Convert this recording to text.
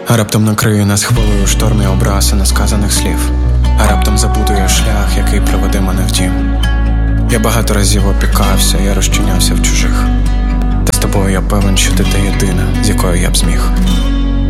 А раптом накрию нас хвилею шторм і образ і несказаних слів. А раптом забудую шлях, який приведе мене в дім. Я багато разів опікався, я розчинявся в чужих. Та з тобою я певен, що ти та єдина, з якою я б зміг.